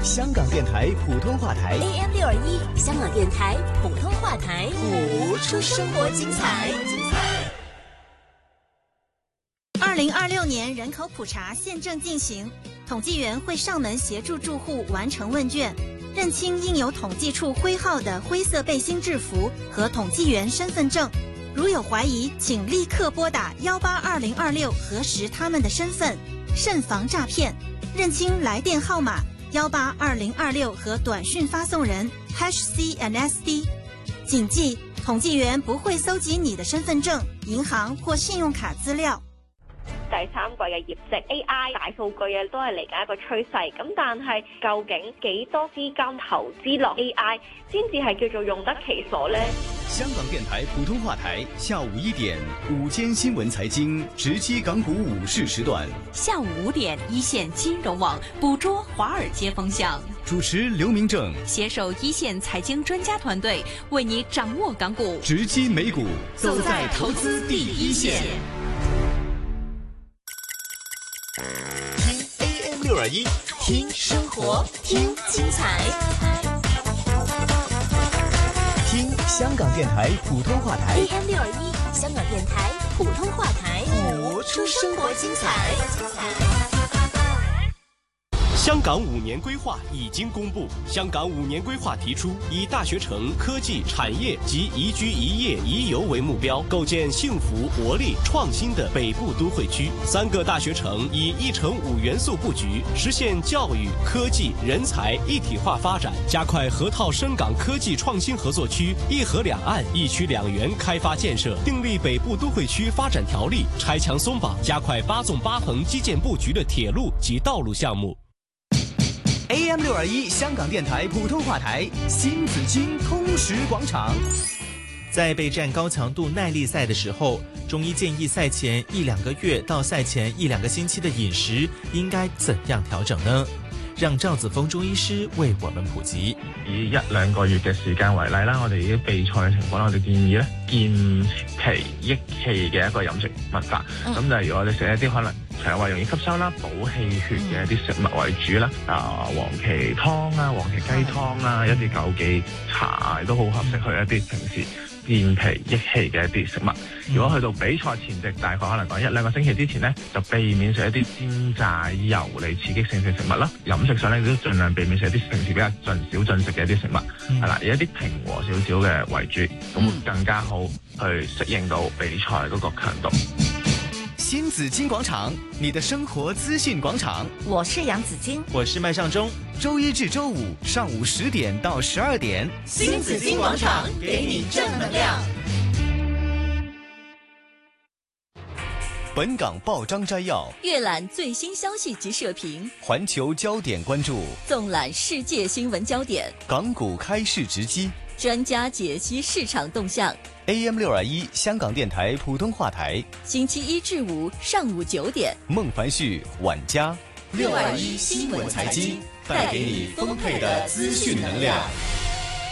香港电台普通话台 AM621，香港电台普通话台， 活出生活精彩。 2026年人口普查现正进行，统计员会上门协助住户完成问卷，认清印有统计处徽号的灰色背心制服和统计员身份证。如有怀疑，请立刻拨打182-026核实他们的身份，慎防诈骗。认清来电号码182-026和短讯发送人 #CNSD。谨記，統計員不會搜集你的身份證、銀行或信用卡資料。 第三季嘅業績 AI 大數據啊，都係嚟緊一個趨勢。咁但係究竟幾多資金投資落 AI 先至係叫做用得其所呢？ 香港電台普通話台下午1點午間新聞財經直擊港股午市時段， 下午5點一線金融網捕捉華爾街風向， 主持劉明正攜手一線財經專家團隊，為你掌握港股， 直擊美股，走在投資第一線。聽 AM621，聽生活，聽精彩。聽香港電台普通話台 AM621，香港電台普通話台， 活出生活精彩。 香港5年規劃已經公布，香港5年規劃提出以大學城、科技、產業及宜居宜業宜遊為目標，構建幸福、活力、創新的北部都會區。3個大學城以1城5元素佈局，實現教育、科技、人才一體化發展，加快河套深港科技創新合作區1河2岸1區2園開發建設，訂立北部都會區發展條例，拆牆鬆綁，加快8縱8橫基建佈局的鐵路及道路項目。 AM621香港電台普通話台新紫荊通識廣場。 在備戰高強度耐力賽的時候，中醫建議賽前1-2個月到賽前1-2個星期的飲食應該怎樣調整呢？讓趙子峰中醫師為我們普及。 以1-2個月嘅時間為例啦，我哋已經備賽嘅情況，我哋建議咧健脾益氣嘅一個飲食文化。咁就係如果我哋食一啲可能腸胃容易吸收啦、補氣血嘅一啲食物為主啦，黃芪湯啊、黃芪雞湯啊、一啲枸杞茶啊，都好合適去一啲平時健脾益氣嘅一啲食物。如果去到比賽前夕，大概可能講1-2個星期之前呢，就避免食一啲煎炸油膩刺激性嘅食物啦。飲食上咧都盡量避免食一啲平時比較少進食嘅一啲食物，係啦，以一啲平和少少嘅為主，咁會更加好去適應到比賽嗰個強度。 新紫荊廣場，你的生活資訊廣場。 我是楊子矜， 我是麥尚中。 周一至周五上午10點到12點， 新紫荊廣場給你正能量。 本港報章摘要， 閱覽最新消息及社評， 環球焦點關注， 縱覽世界新聞焦點， 港股開市直擊， 專家解析市場動向。 AM621香港電台普通話台， 星期1至5上午9點， 孟凡旭、晚嘉 621新聞財經，帶給你豐沛的資訊能量。